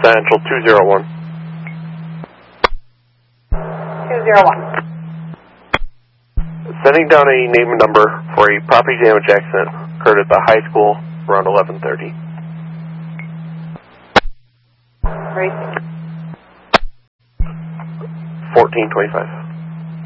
Central 201. 201. Sending down a name and number for a property damage accident occurred at the high school around 11:30. Racing. 1425.